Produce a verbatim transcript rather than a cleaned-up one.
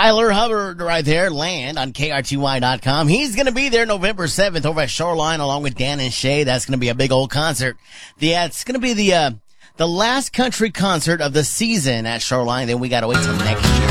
Tyler Hubbard right there, Land on K R T Y dot com. He's going to be there November seventh over at Shoreline along with Dan and Shay. That's going to be a big old concert. Yeah, it's going to be the, uh, the last country concert of the season at Shoreline. Then we got to wait till next year.